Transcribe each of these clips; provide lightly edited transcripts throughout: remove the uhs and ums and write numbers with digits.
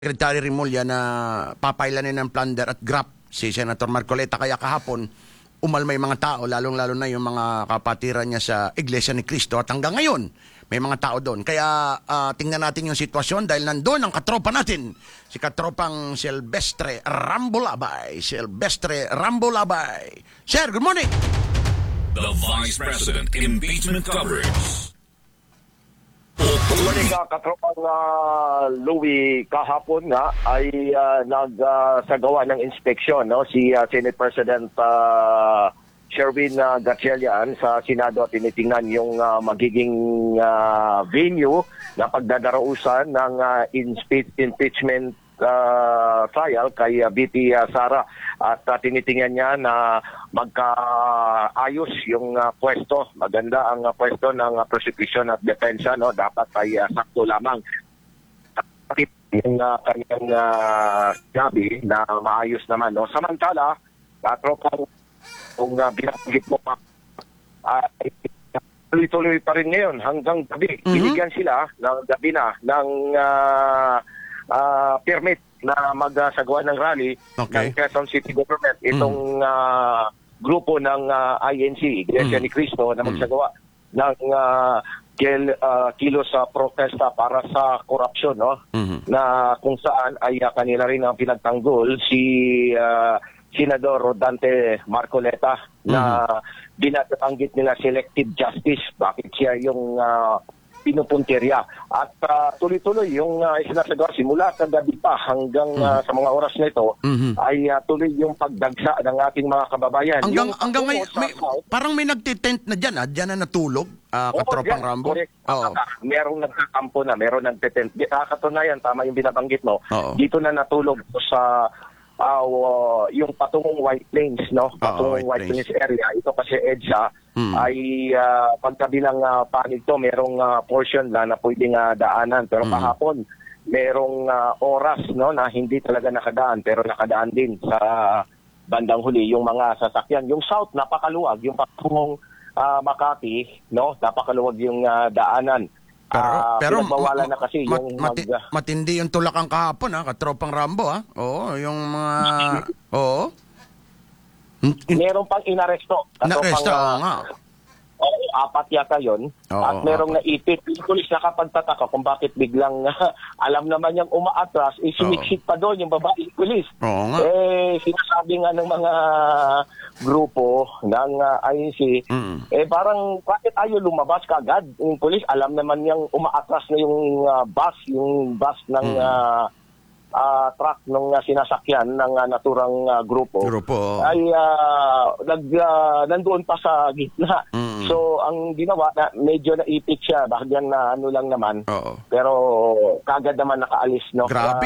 Secretary Rimulya na papailanin ng plunder at grab si Senator Marcoleta. Kaya kahapon, umalmay mga tao, lalong-lalo na yung mga kapatiran niya sa Iglesia ni Cristo. At hanggang ngayon, may mga tao doon. Kaya tingnan natin yung sitwasyon dahil nandun ang katropa natin, si katropang Silvestre Rambolabay. Silvestre Rambolabay. Sir, good morning! The Vice President Impeachment Coverage. Good katropang Louie, kahapon nga ay nagsagawa ng inspeksyon si Senate President Sherwin Gatchalian sa Senado at tinitingnan yung magiging venue na pagdadarausan ng impeachment trial kay VP Sara at tinitingnan niya na magkaayos yung pwesto. Maganda ang pwesto ng prosecution at depensa, dapat ay sakto lamang. Yung kanyang gabi na maayos naman. Samantala, tropang kung binabanggit mo pa, tuloy-tuloy pa rin ngayon hanggang gabi. Binigyan sila ng gabi na ng permit na magsagawa ng rally ng Quezon City Government. Itong grupo ng INC, Iglesia ni Cristo, na magsagawa ng kilos protesta para sa korupsyon, na kung saan ay kanila rin ang pinagtanggol si Senador Rodante Marcoleta na binabanggit nila selective justice. Bakit siya yung pinupuntirya? At tuloy-tuloy yung isinasagawa simula sa gabi pa hanggang sa mga oras na ito ay tuloy yung pagdagsa ng ating mga kababayan. Hanggang parang may nagtitent na dyan, dyan na natulog, katropang Rambo. Merong nagkakampo na, merong nagtitent. Katunayan, tama yung binabanggit mo, dito na natulog sa yung patungong White Plains, patungong White Plains area. Ito kasi EDSA ay pagkabilang panig to, merong portion na pwedeng daanan. Pero kahapon, merong oras na hindi talaga nakadaan, pero nakadaan din sa bandang huli yung mga sasakyan. Yung south, napakaluwag. Yung patungong Makati, napakaluwag yung daanan. Pero mawala na kasi yung matindi yung tulakan kahapon, katropang Rambo, Oo, yung mga meron pang inaresto. Inaresto nga. Apat yata yun. At merong naipit. Yung pulis nakapagtataka kung bakit biglang alam naman niyang umaatras, siniksik pa doon yung babae pulis. Sinasabi nga ng mga grupo ng INC, parang bakit ayaw lumabas kagad? Yung pulis, alam naman niyang umaatras na yung bus ng truck ng sinasakyan ng naturang grupo ay nandoon pa sa gitna. So ang ginawa, medyo naipit siya, bakit na lang naman. Pero kagad naman nakaalis. Grabe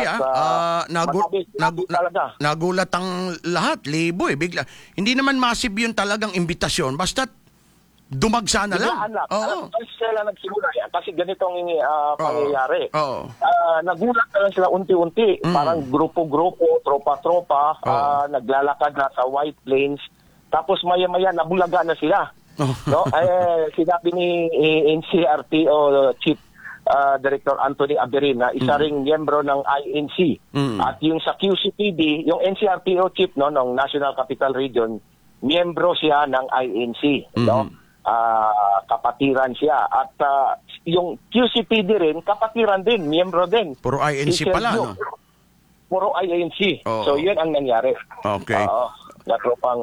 nagulat ang lahat, libo bigla. Hindi naman massive yun talagang imbitasyon, basta't dumagsa na lang. Sila nagsimula kasi ganitong pangyayari. Nagulat na lang sila unti-unti. Parang grupo-grupo, tropa-tropa, naglalakad na sa White Plains. Tapos maya-maya nabulaga na sila. Sinabi ni NCRTO Chief Director Anthony Aberin na isa ring miyembro ng INC. At yung sa QCPD, yung NCRTO Chief ng National Capital Region, miyembro siya ng INC. Kapatiran siya. At yung QCPD rin, kapatiran din, miyembro din. Puro INC pala, Puro INC. So, yun ang nangyari. Okay. Natropang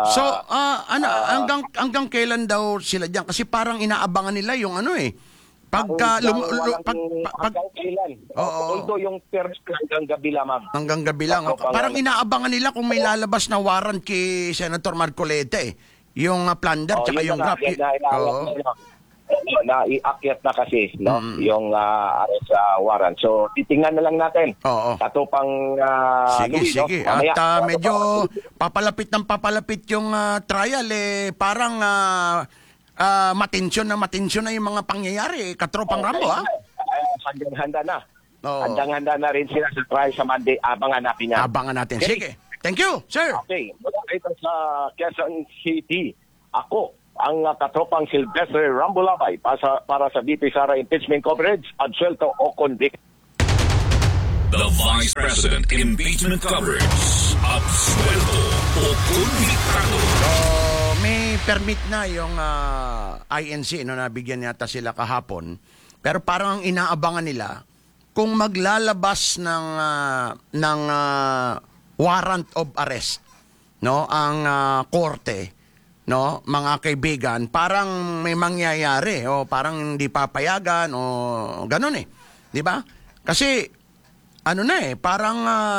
hanggang kailan daw sila diyan? Kasi parang inaabangan nila yung hanggang kailan. Although yung first hanggang gabi lamang. Hanggang gabi lang. Parang inaabangan nila kung may lalabas na warrant kay Senator Marcoleta yung plunder tsaka yung grab. Naiakyat na kasi yung arrest warrant. So titingnan na lang natin. Katupang sige. At medyo papalapit yung trial parang matensyon na yung mga pangyayari, katropang Rambo. Handang-handa na. Handang-handa na rin sila sa trial sa Monday. Abangan natin. Okay. Sige. Thank you, sir. Okay. Mula ito sa Quezon City, ako ang katropang Silvestre Rambolabay para sa VP Sara Impeachment Coverage, absuelto o convict. The Vice President Impeachment Coverage. Absuelto o convictado. So, may permit na yung INC, no, nabigyan yata sila kahapon. Pero parang ang inaabangan nila, kung maglalabas ng warrant of arrest, no, ang korte, no, mga kaibigan, parang may mangyayari o parang hindi papayagan o ganun eh. 'Di ba? Kasi ano na eh, parang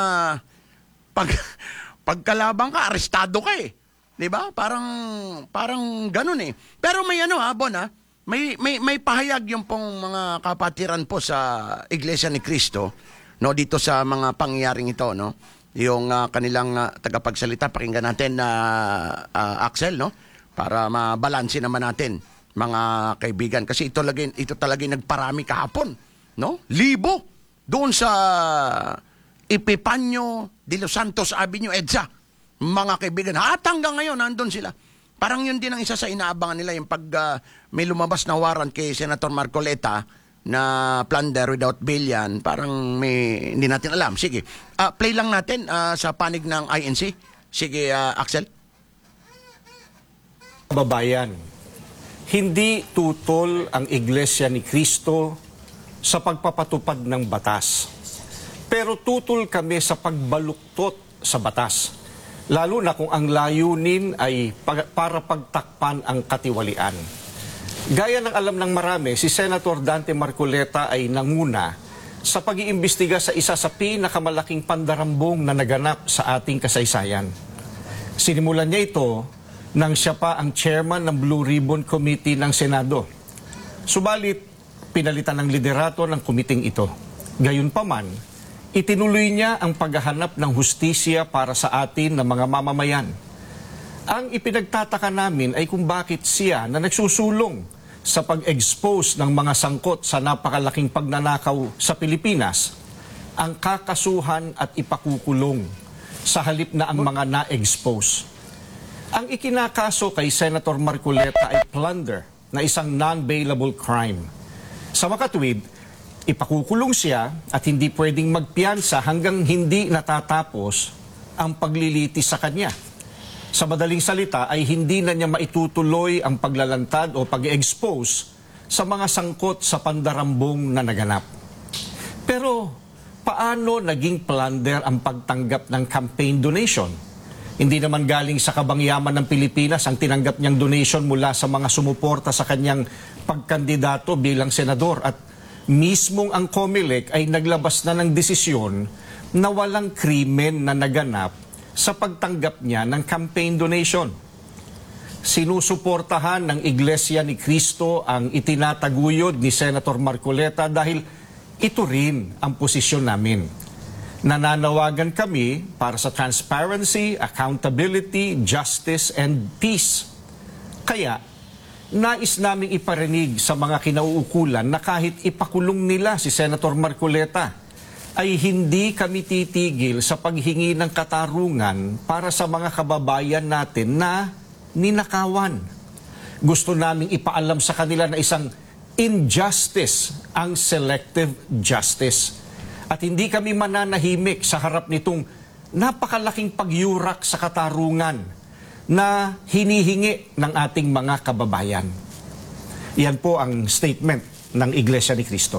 pagkalabang ka, arestado ka eh. 'Di ba? Parang ganun eh. Pero may Bon may pahayag yung pong mga kapatiran po sa Iglesia ni Cristo, no, dito sa mga pangyayaring ito, no. Yung kanilang tagapagsalita, pakinggan natin na Axel, no, para mabalanse naman natin, mga kaibigan, kasi ito talaga yung nagparami kahapon, no, libo doon sa Epifanio de los Santos Avenue, EDSA, mga kaibigan, at hanggang ngayon nandun sila. Parang yun din ang isa sa inaabangan nila, yung pag may lumabas na warrant kay Senator Marcoleta na plunder without bail yan, parang hindi natin alam. Sige, play lang natin sa panig ng INC. Sige, Axel. Babayan, hindi tutol ang Iglesia ni Cristo sa pagpapatupad ng batas. Pero tutol kami sa pagbaluktot sa batas. Lalo na kung ang layunin ay para pagtakpan ang katiwalian. Gaya ng alam ng marami, si Senator Dante Marcoleta ay nanguna sa pag-iimbestiga sa isa sa pinakamalaking pandarambong na naganap sa ating kasaysayan. Sinimulan niya ito nang siya pa ang chairman ng Blue Ribbon Committee ng Senado. Subalit, pinalitan ng liderato ng komiting ito. Gayunpaman, itinuloy niya ang paghahanap ng hustisya para sa atin na mga mamamayan. Ang ipinagtataka namin ay kung bakit siya na nagsusulong sa pag-expose ng mga sangkot sa napakalaking pagnanakaw sa Pilipinas ang kakasuhan at ipakukulong sa halip na ang mga na-expose. Ang ikinakaso kay Senator Marcoleta ay plunder na isang non-bailable crime. Sa makatuwid, ipakukulong siya at hindi pwedeng magpiyansa hanggang hindi natatapos ang paglilitis sa kanya. Sa madaling salita ay hindi na niya maitutuloy ang paglalantad o pag-expose sa mga sangkot sa pandarambong na naganap. Pero paano naging plunder ang pagtanggap ng campaign donation? Hindi naman galing sa kabangyaman ng Pilipinas ang tinanggap niyang donation mula sa mga sumuporta sa kanyang pagkandidato bilang senador, at mismong ang COMELEC ay naglabas na ng desisyon na walang krimen na naganap sa pagtanggap niya ng campaign donation. Sinusuportahan ng Iglesia ni Cristo ang itinataguyod ni Senator Marcoleta dahil ito rin ang posisyon namin. Nananawagan kami para sa transparency, accountability, justice, and peace. Kaya, nais naming iparinig sa mga kinauukulan na kahit ipakulong nila si Senator Marcoleta, ay hindi kami titigil sa paghingi ng katarungan para sa mga kababayan natin na ninakawan. Gusto naming ipaalam sa kanila na isang injustice ang selective justice. At hindi kami mananahimik sa harap nitong napakalaking pagyurak sa katarungan na hinihingi ng ating mga kababayan. Yan po ang statement ng Iglesia ni Cristo.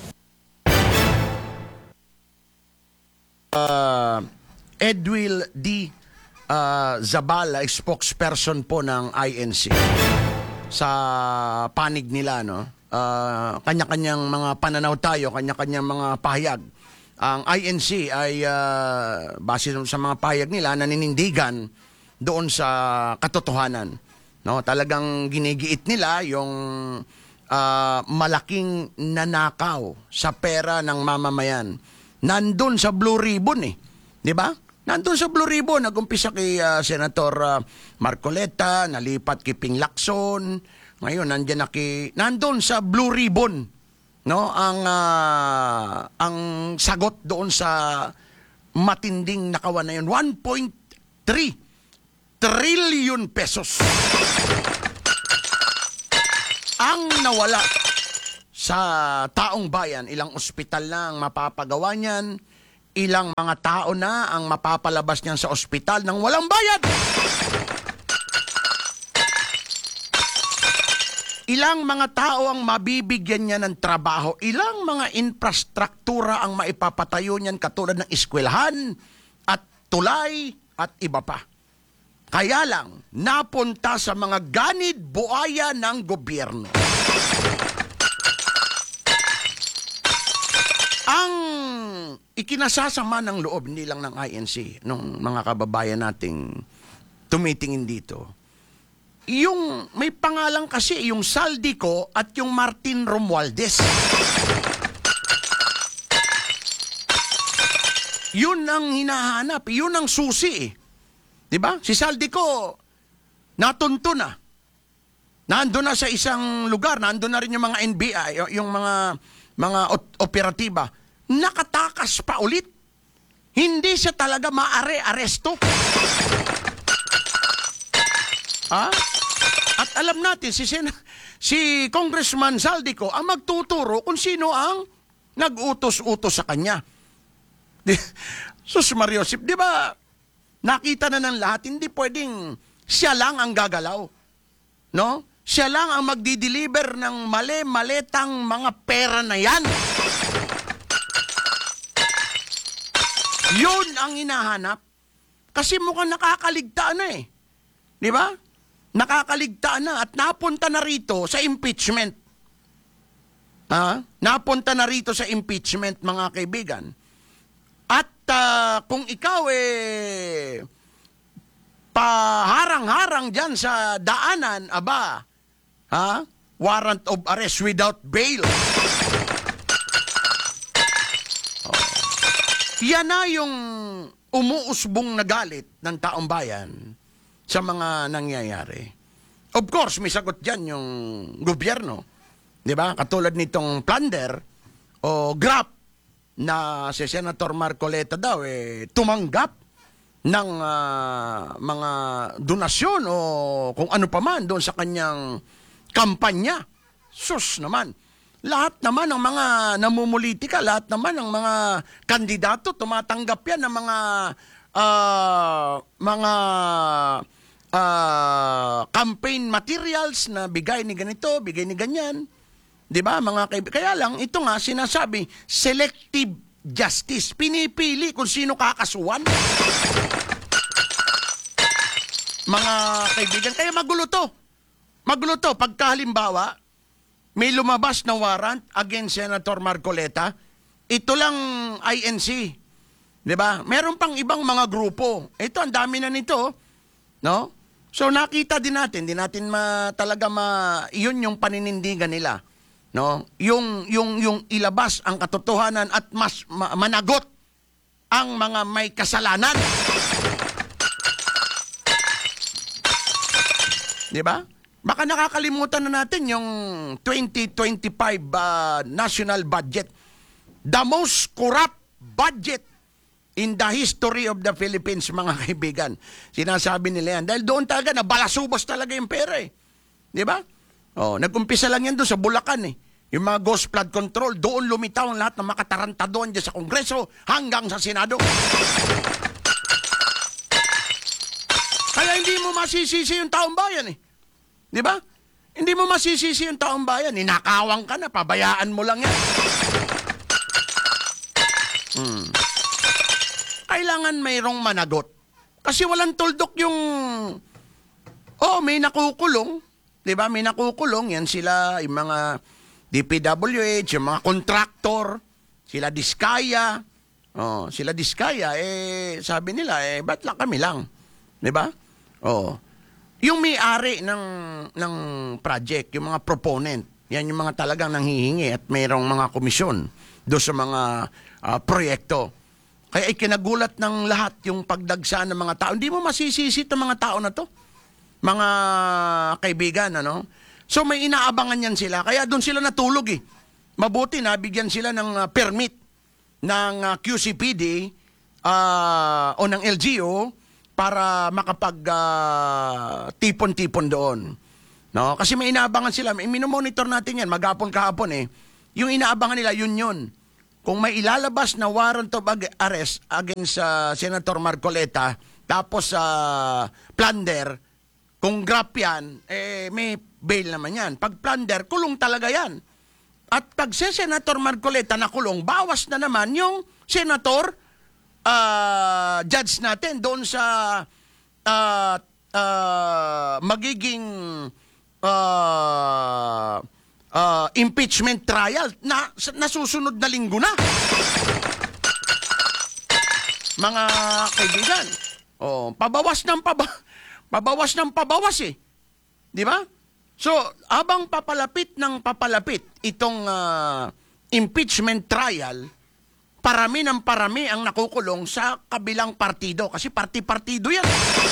Edwil D. Zabala, spokesperson po ng INC, sa panig nila, no? Kanya-kanyang mga pananaw tayo, kanya-kanyang mga pahayag. Ang INC ay base sa mga pahayag nila, naninindigan doon sa katotohanan, no? Talagang ginigiit nila yung malaking nanakaw sa pera ng mamamayan. Nandun sa Blue Ribbon eh, 'di ba? Nandun sa Blue Ribbon, nagumpisa kay Senator Marcoleta, nalipat kay Ping Lacson, ngayon nandun sa Blue Ribbon, no? Ang sagot doon sa matinding nakawan na yun, 1.3 trillion pesos ang nawala sa taong bayan. Ilang ospital na ang mapapagawa niyan, ilang mga tao na ang mapapalabas niyan sa ospital ng walang bayad. Ilang mga tao ang mabibigyan niya ng trabaho. Ilang mga infrastruktura ang maipapatayo niyan katulad ng eskwelahan at tulay at iba pa. Kaya lang, napunta sa mga ganid buaya ng gobyerno. Ang ikinasasama ng loob nilang ng INC, nung mga kababayan nating tumitingin dito, yung may pangalan kasi yung Saldico at yung Martin Romualdez. Yun ang hinahanap, yun ang susi. Diba? Si Saldico, natunto na. Nandun na sa isang lugar, nandun na rin yung mga NBI, yung mga operatiba. Nakatakas pa ulit. Hindi siya talaga aresto. At alam natin, si Congressman Saldico ang magtuturo kung sino ang nag-utos-utos sa kanya. Sus Mariosip, di ba, nakita na ng lahat, hindi pwedeng siya lang ang gagalaw. No? Siya lang ang magdi-deliver ng mali-maletang mga pera na yan. Yun ang hinahanap. Kasi mukhang nakakaligtaan na eh. Di ba? Nakakaligtaan na at napunta na rito sa impeachment. Napunta na rito sa impeachment, mga kaibigan. At kung ikaw paharang-harang dyan sa daanan, warrant of arrest without bail. Yan na yung umuusbong na galit ng taong bayan sa mga nangyayari. Of course, may sagot dyan yung gobyerno. Di ba? Katulad nitong plunder o grab na si Senator Marcoleta daw tumanggap ng mga donasyon o kung ano pa man doon sa kanyang kampanya. Sus naman. Lahat naman ng mga namumulitika, lahat naman ng mga kandidato tumatanggap yan ng mga campaign materials na bigay ni ganito, bigay ni ganyan. 'Di ba, mga kaibigan? Kaya lang ito nga sinasabi, selective justice. Pinipili kung sino kakasuhan. Mga kaibigan, kaya magulo to. Magulo to pagka halimbawa may lumabas na warrant against Senator Marcoleta, ito lang INC. 'Di ba? Meron pang ibang mga grupo. Ito ang dami na nito, no? So nakita din natin talaga iyon yung paninindigan nila, no? Yung ilabas ang katotohanan at mas managot ang mga may kasalanan. 'Di ba? Baka nakakalimutan na natin yung 2025 national budget. The most corrupt budget in the history of the Philippines, mga kaibigan. Sinasabi nila yan. Dahil doon talaga, nabalasubos talaga yung pera eh. Di ba? Nag-umpisa lang yan doon sa Bulacan eh. Yung mga ghost flood control, doon lumitaw ang lahat ng makataranta doon dyan sa Kongreso hanggang sa Senado. Kaya hindi mo masisisi yung taong bayan eh. Di ba? Hindi mo masisisi yung taong bayan. Ninakawang ka na, pabayaan mo lang yan. Kailangan mayroong managot. Kasi walang tuldok yung may nakukulong. 'Di ba? May nakukulong yan sila, yung mga DPWH, yung mga kontraktor, sila Diskaya. Sila Diskaya sabi nila ba't lang kami lang? 'Di ba? Yung may-ari ng project, yung mga proponent, yan yung mga talagang nanghihingi at mayroong mga komisyon do sa mga proyekto. Kaya ikinagulat ng lahat yung pagdagsa ng mga tao. Hindi mo masisisi itong mga tao na to, mga kaibigan, ano? So may inaabangan yan sila. Kaya doon sila natulog eh. Mabuti nabigyan sila ng permit ng QCPD o ng LGU para makapag tipon-tipon doon. No? Kasi may inaabangan sila. Minomonitor natin yan, maghapon kahapon eh. Yung inaabangan nila, yun. kung may ilalabas na warrant of arrest against Senator Marcoleta, tapos plunder, kung grab yan, may bail naman yan. Pag plunder, kulong talaga yan. At pag si Senator Marcoleta nakulong, bawas na naman yung senator, judge natin doon sa magiging impeachment trial na nasusunod na linggo na. Mga kaibigan, pabawas ng pabawas eh. Di ba? So, habang papalapit itong impeachment trial, parami ng parami ang nakukulong sa kabilang partido. Kasi parti-partido yan.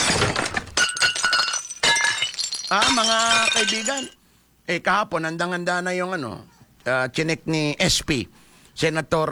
Mga kaibigan, kahapon, handang-handa na yung chinek ni SP, Senator,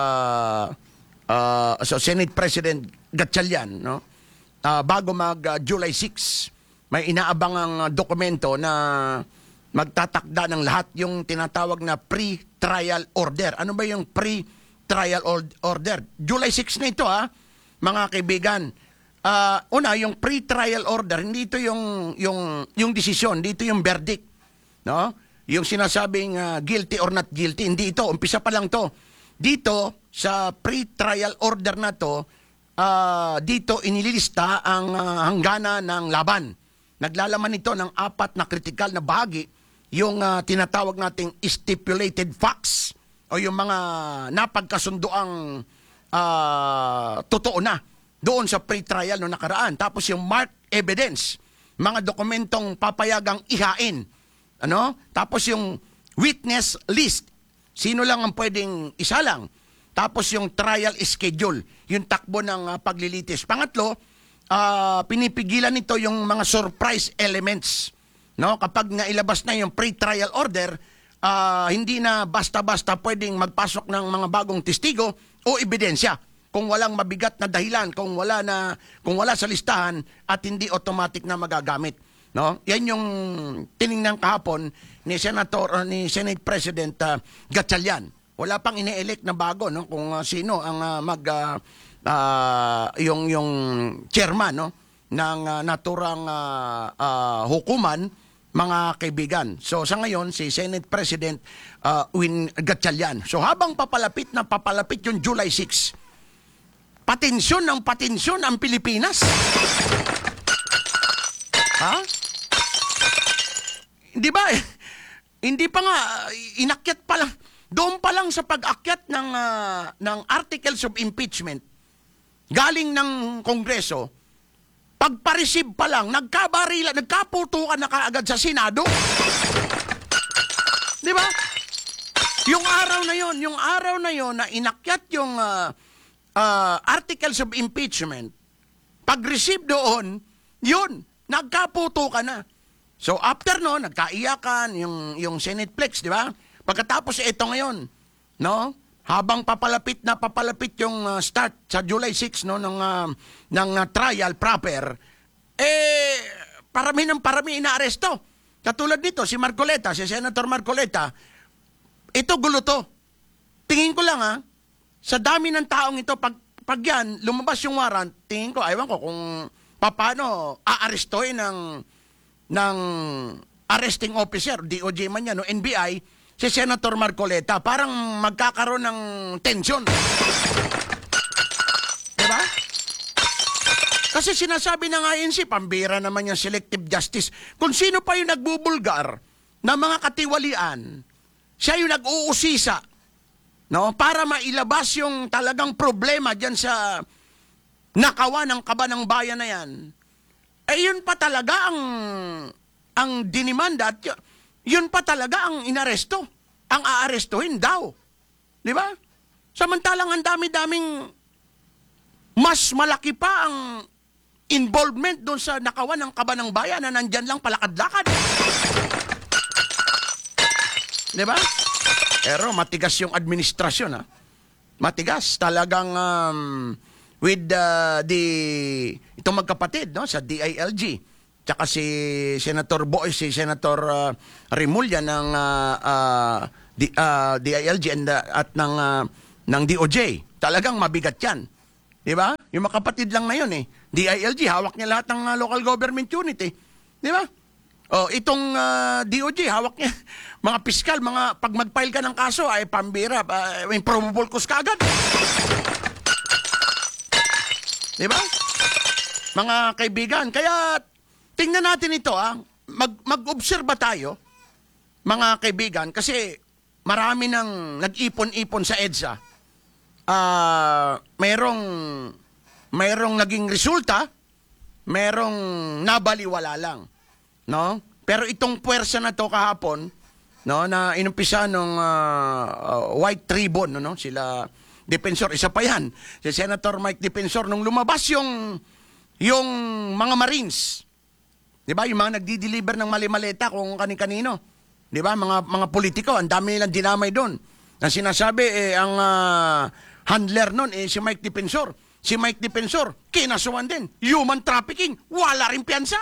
Senate President Gatchalian, no? Bago July 6, may inaabangang dokumento na magtatakda ng lahat yung tinatawag na pre-trial order. Ano ba yung pre-trial order? July 6 na ito, mga kaibigan. Una, yung pre-trial order, hindi ito yung desisyon, dito yung verdict. No? Yung sinasabing guilty or not guilty, hindi ito. Umpisa pa lang to. Dito, sa pre-trial order na to, dito inililista ang hanggana ng laban. Naglalaman ito ng 4 na kritikal na bahagi, yung tinatawag nating stipulated facts o yung mga napagkasundoang totoo na doon sa pre-trial no nakaraan. Tapos yung marked evidence, mga dokumentong papayagang ihain. Tapos yung witness list, sino lang ang pwedeng isa lang. Tapos yung trial schedule, yung takbo ng paglilitis. Pangatlo, pinipigilan nito yung mga surprise elements. No? Kapag nailabas na yung pre-trial order, hindi na basta-basta pwedeng magpasok ng mga bagong testigo o ebidensya kung walang mabigat na dahilan, kung wala sa listahan at hindi automatic na magagamit. No? Yan yung tiningnan kahapon ni Senate President Gatchalian. Wala pang ine-elect na bago, no, kung sino ang yung chairman, no, ng naturang hukuman, mga kaibigan. So sa ngayon si Senate President Win Gatchalian. So habang papalapit yung July 6, patinsyon ang Pilipinas. Ha? Di ba? Hindi pa nga inakyat pa lang. Doon pa lang sa pag-akyat ng articles of impeachment galing ng Kongreso, pagpa-receive pa lang, nagkaputukan na kaagad sa Senado. Di ba? Yung araw na yon na inakyat yung articles of impeachment, pag-receive doon, yun, nagkaputukan na. So after no, nagkaiyakan yung Senate Plex, di ba? Pagkatapos ito ngayon, no? Habang papalapit yung start sa July 6 no ng trial proper, parami inaaresto. Katulad nito si Senator Marcoleta. Ito gulo to. Tingin ko lang sa dami ng taong ito pag yan lumabas yung warrant, tingin ko aywan ko kung paano aarestuhin ng arresting officer, DOJ man yan, no, NBI, si Senator Marcoleta. Parang magkakaroon ng tensyon. Diba? Kasi sinasabi ng INC, pambira naman yung selective justice. Kung sino pa yung nagbubulgar na mga katiwalian, siya yung nag-uusisa, no, para mailabas yung talagang problema dyan sa nakawa ng kabanang bayan na yan. Yun pa talaga ang dinimanda at yun pa talaga ang inaresto. Ang aarestuhin daw. Di ba? Samantalang ang dami-daming mas malaki pa ang involvement doon sa nakawan ng kabanang bayan na nandyan lang palakad-lakad. Di ba? Pero matigas yung administrasyon. Matigas. Talagang with itong magkapatid, no, sa DILG. Tsaka si Senator Remulla ng DILG at ng ng DOJ. Talagang mabigat yan. Di ba? Yung mga kapatid lang na yun eh. DILG, hawak niya lahat ng local government unit eh. Di ba? O, itong DOJ, hawak niya. Mga piskal, pag mag-file ka ng kaso, ay pambira, may probable cause ka agad. Di ba? Mga kaibigan, kaya tingnan natin ito mag-obserba tayo, mga kaibigan, kasi marami nang nag-ipon-ipon sa EDSA. Mayroong naging resulta, mayroong nabaliwala lang, no? Pero itong puwersa na to kahapon, no, na inumpisa nung White Ribbon, no, sila Defensor, isa pa yan, si Senator Mike Defensor, nung lumabas yung mga Marines, di ba, yung mga nagdi-deliver ng mali-maleta kung kani-kanino, di ba, mga politiko, ang dami nilang dinamay doon. Ang sinasabi, ang handler nun, si Mike Defensor. Si Mike Defensor, kinasuhan din. Human trafficking, wala rin piyansa.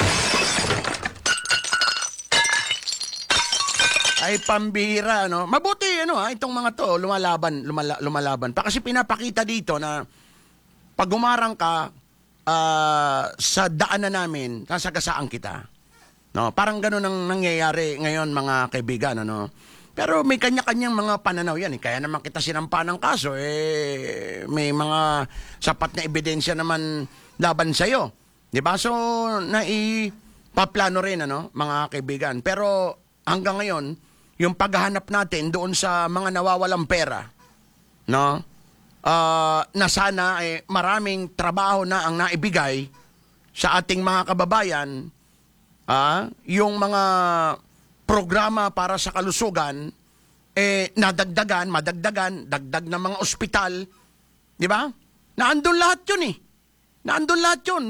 Ay, pambihira, no? Mabuti, itong mga to, lumalaban pa. Kasi pinapakita dito na pag umarang ka sa daanan namin, sasagasaan kita. No? Parang ganun ang nangyayari ngayon, mga kaibigan, ano? Pero may kanya-kanyang mga pananaw yan. Kaya naman kita sinampa ng kaso, may mga sapat na ebidensya naman laban sa'yo. Diba? So, naipaplano rin, mga kaibigan. Pero hanggang ngayon, yung paghahanap natin doon sa mga nawawalang pera, no? Na sana maraming trabaho na ang naibigay sa ating mga kababayan, yung mga programa para sa kalusugan, madagdagan, dagdag ng mga ospital, di ba? Naandun lahat yun eh. Naandun lahat yun.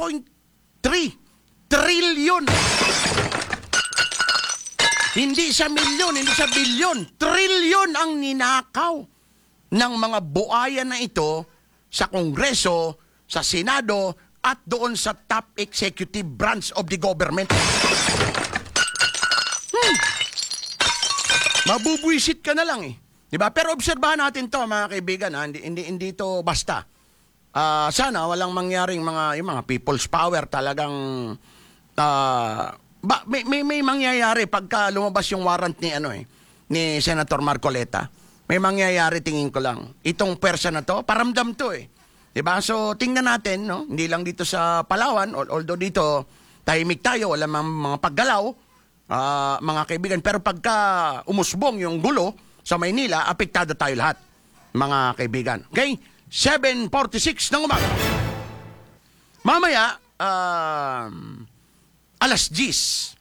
1.3 trillion. Hindi sa milyon, hindi sa bilyon. Trillion ang ninakaw ng mga buhayan na ito sa Kongreso, sa Senado, at doon sa top executive branch of the government. Mabubwisit ka na lang eh. Diba? Pero obserbahan natin to, mga kaibigan, hindi to basta. Sana walang mangyaring yung mga people's power talagang may mangyayari pagka lumabas yung warrant ni Senator Marcoleta. May mangyayari, tingin ko lang. Itong pwersa na to, paramdam to eh. Diba? So tingnan natin, no? Hindi lang dito sa Palawan, although dito tahimik tayo, wala mga paggalaw, mga kaibigan. Pero pagka umusbong yung gulo sa Maynila, apektado tayo lahat, mga kaibigan. Okay? 7:46 ng umaga. Mamaya, alas 10,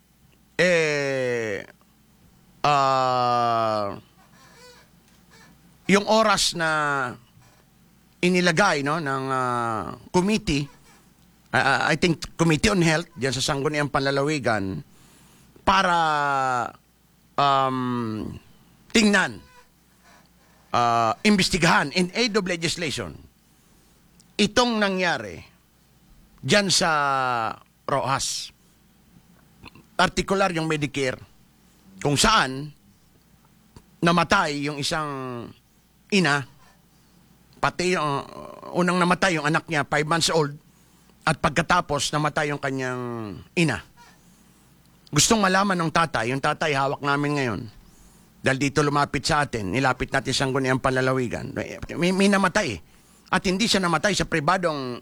yung oras na inilagay ng committee, I think Committee on Health, diyan sa Sangguniang Panlalawigan, para tingnan, imbestigahan in aid of legislation itong nangyari diyan sa Rojas. Partikular yung Medicare, kung saan namatay yung isang ina, pati yung unang namatay yung anak niya, 5 months old, at pagkatapos namatay yung kanyang ina. Gustong malaman ng tatay, yung tatay hawak namin ngayon, dahil dito lumapit sa atin, nilapit natin sa Sangguniang Panlalawigan, may namatay. At hindi siya namatay sa pribadong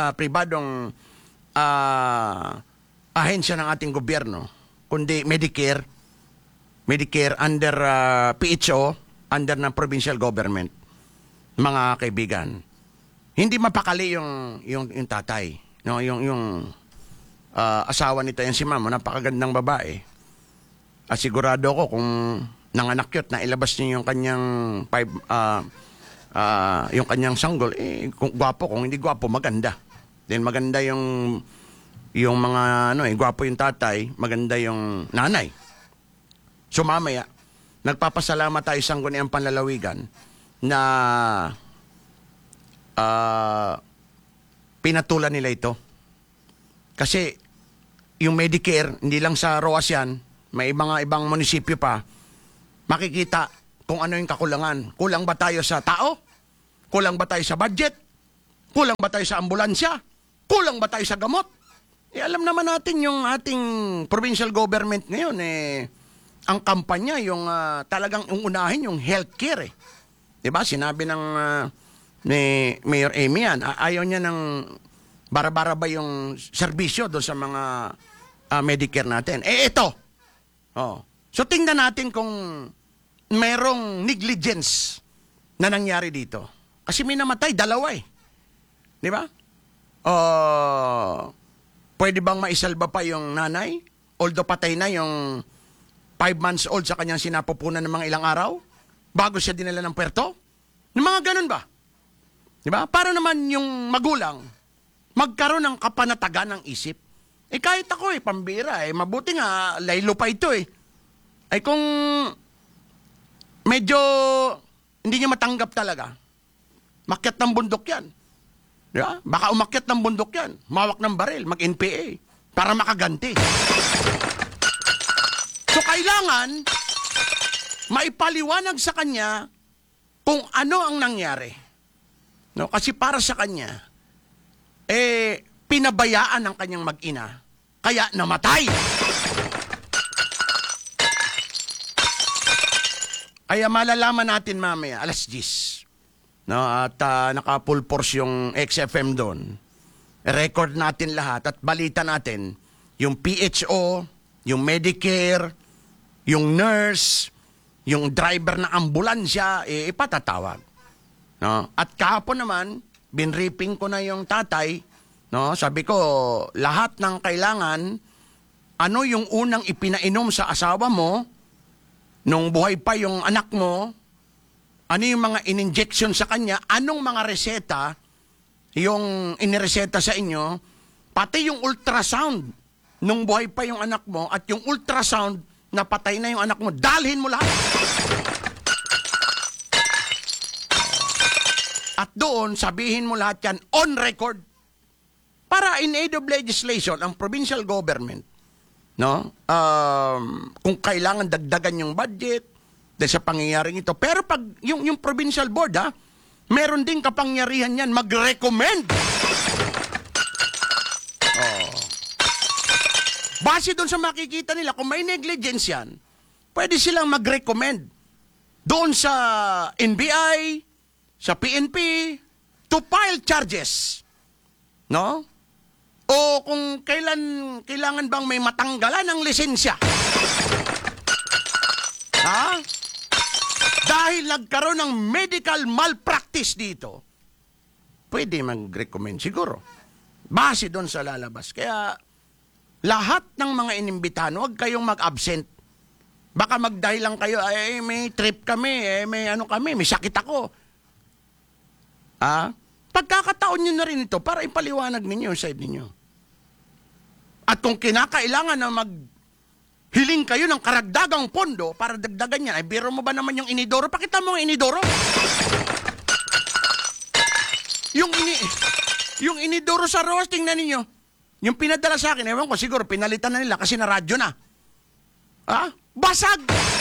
ahensya ng ating gobyerno, kundi Medicare under PHO, under ng provincial government. Mga kaibigan, hindi mapakali yung tatay, no, yung asawa nito, yan si ma'am, napakagandang babae. At sigurado ko kung nanganak yun, na ilabas niya yung kanyang yung kanyang sanggol, kung gwapo, kung hindi gwapo, maganda. Then maganda yung mga gwapo yung tatay, maganda yung nanay. So mamaya, nagpapasalamat tayo sa Sangguniang Panlalawigan na pinatulan nila ito. Kasi yung Medicare, hindi lang sa Roas yan, may mga ibang munisipyo pa, makikita kung ano yung kakulangan. Kulang ba tayo sa tao? Kulang ba tayo sa budget? Kulang ba tayo sa ambulansya? Kulang ba tayo sa gamot? Alam naman natin yung ating provincial government ngayon, ang kampanya, yung talagang unahin yung healthcare. Diba? Sinabi ng ni Mayor Amy yan, ayaw niya ng bara-bara ba yung serbisyo doon sa mga Medicare natin. Ito. So tingnan natin kung merong negligence na nangyari dito. Kasi may namatay, dalawa Di ba? Pwede bang maisalba pa yung nanay? Although patay na yung 5 months old sa kanyang sinapupunan ng mga ilang araw? Bago siya dinala ng puerto? Yung mga ganun ba? Di ba? Para naman yung magulang magkaroon ng kapanatagan ng isip. Kahit ako pambira mabuti nga, laylo pa ito kung medyo hindi niya matanggap talaga, makyat ng bundok yan. Diba? Baka umakyat ng bundok yan, mawak ng baril, mag-NPA, para makaganti. So kailangan, maipaliwanag sa kanya kung ano ang nangyari. No? Kasi para sa kanya, pinabayaan ng kanyang mag-ina, kaya namatay. Kaya malalaman natin mamaya, alas 10. No, at naka-full force yung XFM doon. Record natin lahat at balita natin yung PHO, yung Medicare, yung nurse, yung driver ng ambulansya, ipatatawag. No? At kahapon naman, binripping ko na yung tatay. No? Sabi ko, lahat ng kailangan, ano yung unang ipinainom sa asawa mo, nung buhay pa yung anak mo, ano yung mga in-injection sa kanya, anong mga reseta yung inireseta sa inyo, pati yung ultrasound nung buhay pa yung anak mo at yung ultrasound na patay na yung anak mo, dalhin mo lahat. At doon, sabihin mo lahat yan on record. Para in aid of legislation, ang provincial government, no? Kung kailangan dagdagan yung budget, dahil sa pangyayaring ito. Pero pag yung provincial board, meron ding kapangyarihan yan mag-recommend. Base doon sa makikita nila, kung may negligence yan, pwede silang mag-recommend doon sa NBI, sa PNP, to file charges. No? O kung kailangan bang may matanggalan ng lisensya. Dahil nagkaroon ng medical malpractice dito, pwede mag-recommend siguro. Base doon sa lalabas. Kaya, lahat ng mga inimbitahan, huwag kayong mag-absent. Baka magdahil lang kayo, may trip kami, may ano kami, may sakit ako. Pagkakataon nyo na rin ito para ipaliwanag ninyo yung side ninyo. At kung kinakailangan na hiling kayo ng karagdagang pondo para dagdagan yan. Biro mo ba naman yung inidoro? Pakita mo yung inidoro. Yung inidoro sa ROAS, tingnan ninyo. Yung pinadala sa akin, ewan ko, siguro pinalitan na nila kasi na radyo na. Basag!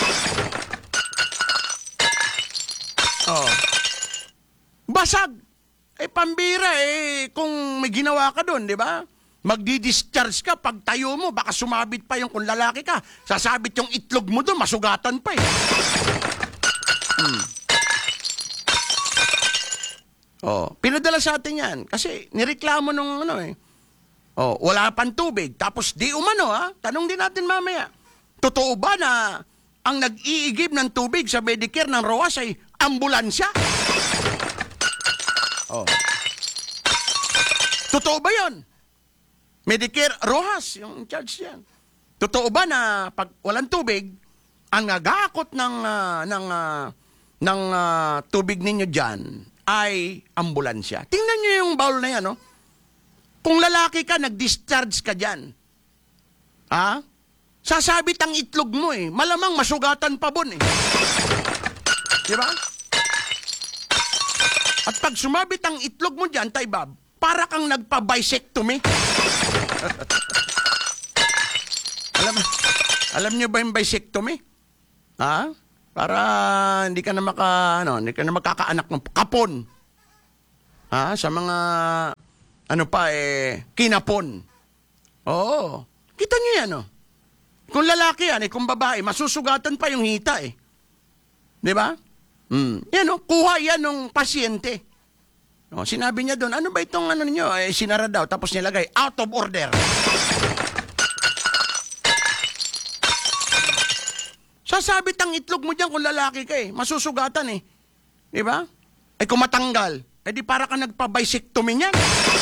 Basag! Pambira kung may ginawa ka doon, di ba? Magdi-discharge ka, pag tayo mo, baka sumabit pa yung kung lalaki ka. Sasabit yung itlog mo doon, masugatan pa Pinadala sa atin yan. Kasi nireklamo nung wala pang tubig. Tapos di umano, tanong din natin mamaya. Totoo ba na ang nag-iigib ng tubig sa Medicare ng ROAS ay ambulansya? Totoo ba yun? Medicare, ROAS, yung charge yan. Totoo ba na pag walang tubig, ang nagakot ng tubig ninyo dyan ay ambulansya? Tingnan nyo yung bowl na yan, Kung lalaki ka, nag-discharge ka dyan. Sasabit ang itlog mo Malamang masugatan pa bon Di ba? At pag sumabit ang itlog mo dyan, Tay Bob, para kang nagpa-bisectomy. Alam niyo ba yung bisectomy? Para hindi ka na hindi ka na magkakaanak ng kapon. Sa mga kinapon. Oo. Kita niyo yan, Kung lalaki yan, kung babae, masusugatan pa yung hita, 'Di ba? Yan, kuha yan ng pasyente. Sinabi niya doon, ano ba itong niyo? Sinara daw, tapos nilagay, out of order. Sasabit ang itlog mo dyan kung lalaki ka masusugatan Di ba? Kung matanggal, di para ka nagpa-bisectomy niyan.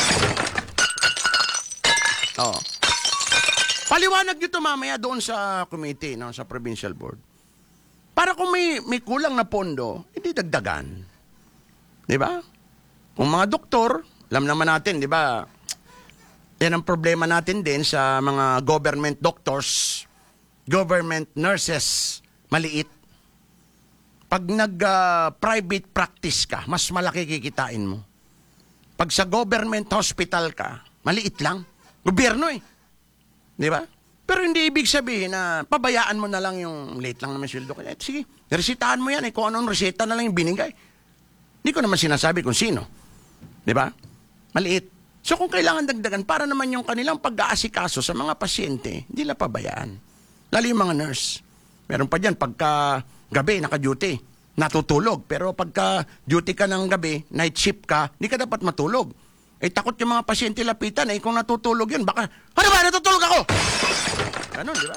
Paliwanag nyo ito mamaya doon sa committee, sa provincial board. Para kung may kulang na pondo, hindi dagdagan. Di ba? Kung mga doktor, alam naman natin, di ba? Yan ang problema natin din sa mga government doctors, government nurses, maliit. Pag nag-private practice ka, mas malaki kikitain mo. Pag sa government hospital ka, maliit lang. Gobyerno Di ba? Pero hindi ibig sabihin na pabayaan mo na lang yung late lang naman sweldo ka. Sige, resitahan mo yan kung anong reseta na lang yung binigay. Hindi ko naman sinasabi kung sino. Di ba? Maliit. So kung kailangan dagdagan, para naman yung kanilang pag-aasikaso sa mga pasyente, hindi na pabayaan. Lalo yung mga nurse. Meron pa dyan, pagka gabi, naka-duty, natutulog. Pero pagka duty ka ng gabi, night shift ka, hindi ka dapat matulog. Takot yung mga pasyente lapitan, kung natutulog yun, baka, ano ba, natutulog ako? Ganon, di ba?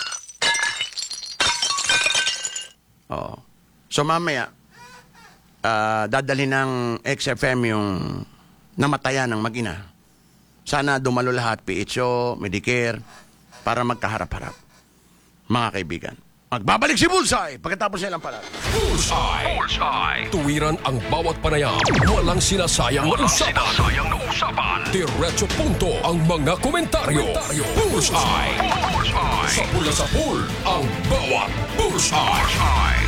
So mamaya, dadalhin ng XFM yung namatayan ng mag-ina. Sana dumalo lahat, PHO, Medicare, para magkaharap-harap. Mga kaibigan, magbabalik si Bullseye pagkatapos nilang pala. Bullseye. Tuwiran ang bawat panayam. Walang sinasayang na usapan. Diretso punto ang mga komentaryo. Bullseye. Sa pula sa pool, ang bawat Bullseye.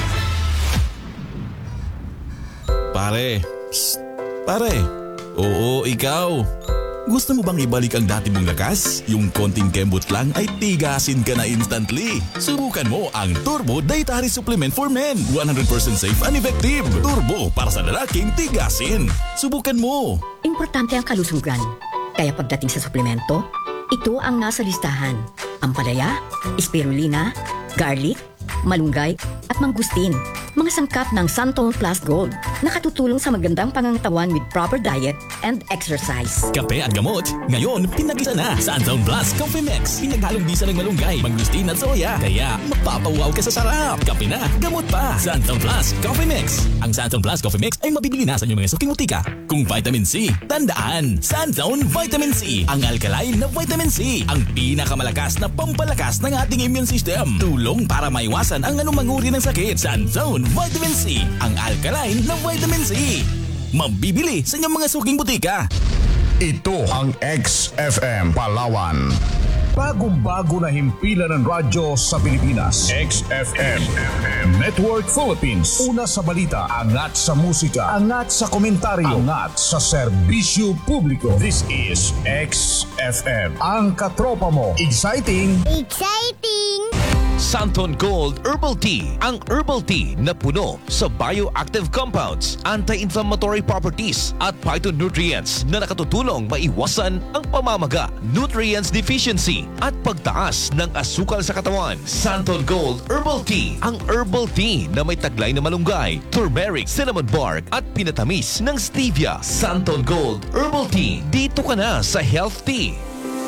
Pare. Psst. Pare. Oo, ikaw. Gusto mo bang ibalik ang dati mong lakas? Yung konting kembot lang ay tigasin ka na instantly. Subukan mo ang Turbo Dietary Supplement for Men. 100% safe and effective. Turbo para sa lalaking tigasin. Subukan mo. Importante ang kalusugan. Kaya pagdating sa suplemento, ito ang nasa listahan. Ampalaya, spirulina, garlic, malunggay at mangustin. Mga sangkap ng Santon Plus Gold. Nakatutulong sa magandang pangangatawan with proper diet and exercise. Kape at gamot. Ngayon, pinag-isa na. Santon Plus Coffee Mix. Pinaghalong bisa ng malunggay, mangustin at soya. Kaya, mapapawaw ka sa sarap. Kape na, gamot pa. Santon Plus Coffee Mix. Ang Santon Plus Coffee Mix ay mabibili na sa inyong mga suking butika. Kung vitamin C, tandaan. Santon Vitamin C. Ang alkaline na vitamin C. Ang pinakamalakas na pampalakas ng ating immune system. Tulong para maiwasan ang anumang uri ng sakit. Santon Vitamin C. Ang alkaline na vitamin C. Mabibili sa inyong mga suking butika. Ito ang XFM Palawan. Bagong-bago na himpilan ng radyo sa Pilipinas. XFM Network Philippines. Una sa balita, angat sa musika, angat sa komentaryo, angat sa serbisyo publiko. This is XFM. Ang katropa mo. Exciting! Santon Gold Herbal Tea. Ang herbal tea na puno sa bioactive compounds, anti-inflammatory properties at phytonutrients na nakatutulong maiwasan ang pamamaga, nutrients deficiency at pagtaas ng asukal sa katawan. Santon Gold Herbal Tea. Ang herbal tea na may taglay na malunggay, turmeric, cinnamon bark at pinatamis ng stevia. Santon Gold Herbal Tea. Dito ka na sa Health Tea.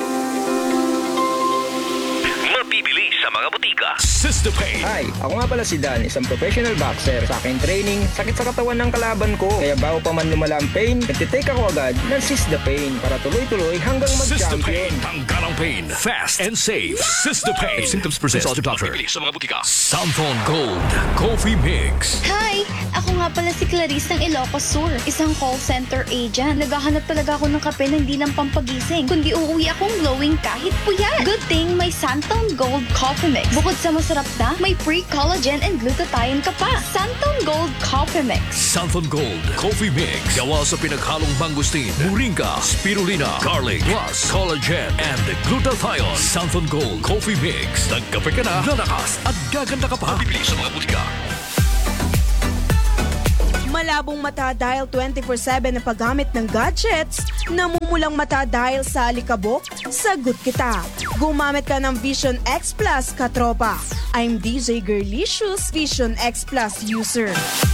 Mabibili sa mga butika. Sister Pain. Hi, ako nga pala si Dan, isang professional boxer. Sa akin training, sakit sa katawan ng kalaban ko. Kaya bago pa man lumala ang pain, nagtitake ako agad ng Sister Pain para tuloy-tuloy hanggang Sister mag-champion. Pain. Tanggal ang pain. Fast and safe. Sister Pain. If symptoms persist, consult your doctor. Mabibili sa mga butika. Santon Gold Coffee Mix. Hi! Ako nga pala si Clarice ng Ilocos Sur, isang call center agent. Naghahanap talaga ako ng kape na hindi lang pampagising, kundi uuwi akong glowing kahit puyat. Good thing may Santon Gold Coffee Mix. Bukod sa masarap na, may free collagen and glutathione ka pa. Santon Gold Coffee Mix. Santon Gold Coffee Mix. Gawa sa pinaghalong mangustin, moringa, spirulina, garlic, plus collagen and glutathione. Santon Gold Coffee Mix. Nagkape ka na, lalakas at gaganda ka pa. Bibili sa mga butika. Malabong mata dahil 24/7 na paggamit ng gadgets, namumulang mata dahil sa alikabok, sagot kita. Gumamit ka ng Vision X Plus, katropa. I'm DJ Girlicious, Vision X Plus user.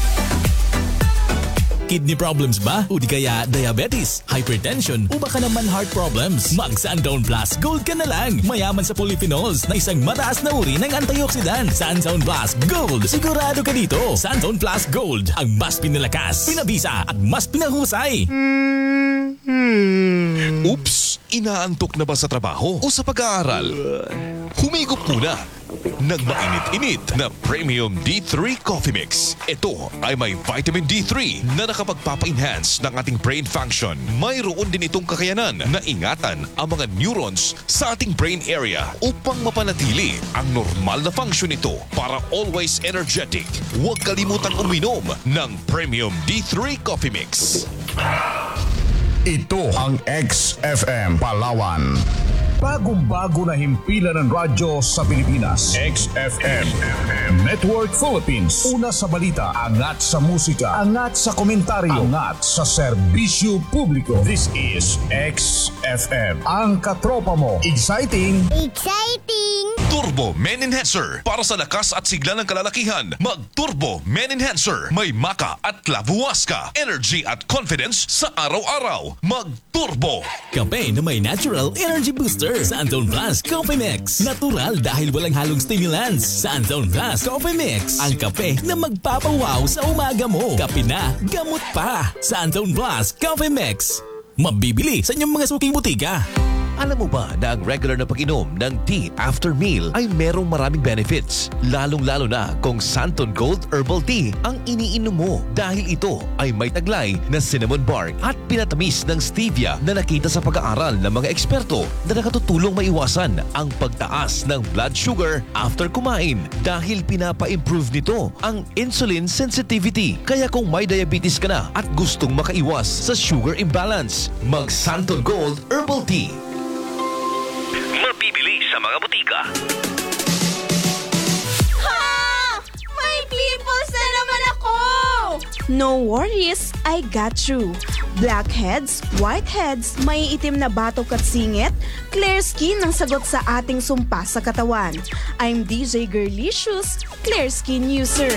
Kidney problems ba? O di kaya diabetes, hypertension, o baka naman heart problems? Mag Sundown Plus Gold ka na lang. Mayaman sa polyphenols na isang mataas na uri ng antioxidant. Sundown Plus Gold. Sigurado ka dito. Sundown Plus Gold. Ang mas pinalakas, pinabisa at mas pinahusay. Oops! Inaantok na ba sa trabaho o sa pag-aaral? Humigop muna ng mainit-init na Premium D3 Coffee Mix. Ito ay may vitamin D3 na nakapagpapa-enhance ng ating brain function. Mayroon din itong kakayanan na ingatan ang mga neurons sa ating brain area upang mapanatili ang normal na function nito para always energetic. Huwag kalimutang uminom ng Premium D3 Coffee Mix. Ito ang XFM Palawan. Bagong-bago na himpilan ng radyo sa Pilipinas. XFM Network Philippines. Una sa balita, angat sa musika, angat sa komentaryo, angat sa serbisyo publiko. This is XFM. Ang katropa mo. Exciting! Exciting! Turbo Men Enhancer. Para sa lakas at sigla ng kalalakihan, mag-Turbo Men Enhancer. May maka at klavuwaska. Energy at confidence sa araw-araw. Mag-Turbo. Kape na may natural energy booster. Santon Plus Coffee Mix. Natural dahil walang halong stimulants. Santon Plus Coffee Mix. Ang kape na magpapawaw sa umaga mo. Kape na, gamot pa. Santon Plus Coffee Mix. Mabibili sa inyong mga suking butika. Alam mo ba na ang regular na pag-inom ng tea after meal ay merong maraming benefits? Lalong-lalo na kung Santon Gold Herbal Tea ang iniinom mo dahil ito ay may taglay na cinnamon bark at pinatamis ng stevia na nakita sa pag-aaral ng mga eksperto na nakatutulong maiwasan ang pagtaas ng blood sugar after kumain dahil pinapa-improve nito ang insulin sensitivity. Kaya kung may diabetes ka na at gustong makaiwas sa sugar imbalance, mag Santon Gold Herbal Tea. Mabibili sa mga butika. Ha! May pimples na naman ako! No worries, I got you. Blackheads, whiteheads, may itim na batok at singit, clear skin ang sagot sa ating sumpa sa katawan. I'm DJ Girlicious, clear skin user.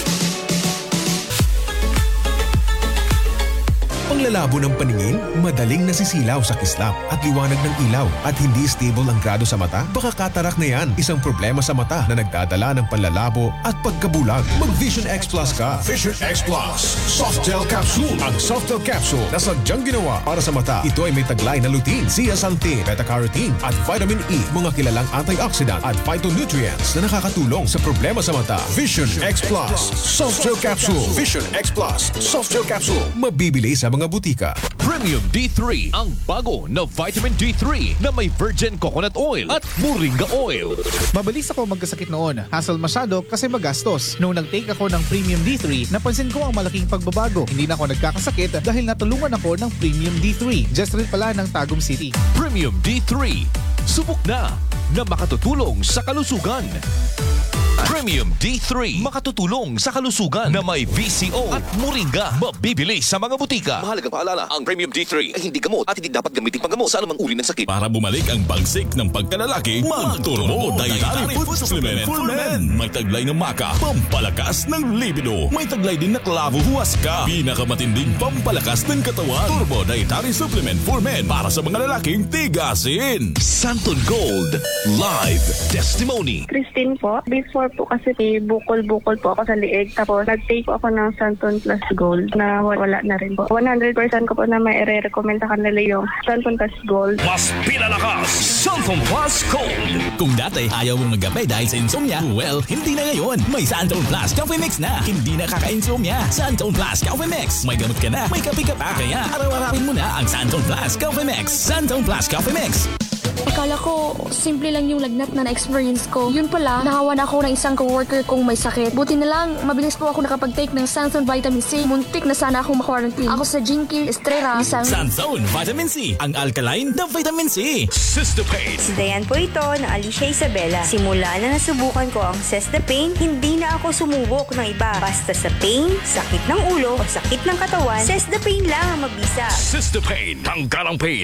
Panglalabo ng paningin, madaling nasisilaw sa kislap at liwanag ng ilaw at hindi stable ang grado sa mata? Baka katarak na yan, isang problema sa mata na nagdadala ng panlalabo at pagkabulag. Mag-Vision X Plus ka. Vision X Plus Soft Gel Capsule. Ang Soft Gel Capsule na sadyang ginawa para sa mata. Ito ay may taglay na lutein, zeaxanthin, beta-carotene at vitamin E, mga kilalang antioxidant at phytonutrients na nakakatulong sa problema sa mata. Vision X Plus Soft Gel Capsule. Vision X Plus Soft Gel Capsule. Mabibili sa mga butika. Premium D3, ang bago na vitamin D3 na may virgin coconut oil at moringa oil. Mabilis ako magkasakit noon. Hassle masyado kasi magastos. Noong nag-take ako ng Premium D3, napansin ko ang malaking pagbabago. Hindi na ako nagkakasakit dahil natulungan ako ng Premium D3. Just rin pala ng Tagum City. Premium D3, subok na makatutulong sa kalusugan. Premium D3, makatutulong sa kalusugan na may VCO at moringa. Mabibili sa mga butika. Mahalagang paalala, ang Premium D3 ay hindi gamot at hindi dapat gamitin panggamot sa anumang uri ng sakit. Para bumalik ang bagsik ng pagkalalaki, mag-Turbo Dietary Food Supplement for Men. May taglay ng maka, pampalakas ng libido. May taglay din na klavo huwaska, pinakamatinding pampalakas ng katawan. Turbo Dietary Supplement for Men para sa mga lalaking tigasin. Santon Gold Live Testimony. Christine po, before po kasi bukol-bukol po ako sa liig. Tapos nag-take po ako ng Santon Plus Gold na wala na rin po. 100% ko po na may i-recommend sa kanila yung Santon Plus Gold. Mas pinalakas, Santon Plus Gold. Kung dati ayaw mong magkape dahil sa insomnia, well, hindi na ngayon. May Santon Plus Coffee Mix na. Hindi na kaka-insomnia. Santon Plus Coffee Mix. May gamot ka na, may kape ka pa. Kaya araw-arawin mo na ang Santon Plus Coffee Mix. Santon Plus Coffee Mix. Akala ko, simple lang yung lagnat na na-experience ko. Yun pala, nahawan ako ng isang coworker kong may sakit. Buti na lang, mabilis po ako nakapag-take ng Santon Vitamin C. Muntik na sana akong ma-quarantine. Ako sa Jinky Estrella, isang... Santon Vitamin C, ang alkaline na vitamin C. Cystapane. Si Dayan po ito na Alicia Isabela. Simula na nasubukan ko ang Cystapane, hindi na ako sumubok ng iba. Basta sa pain, sakit ng ulo o sakit ng katawan, Cystapane lang ang mabisa. Cystapane, tanggal ang pain.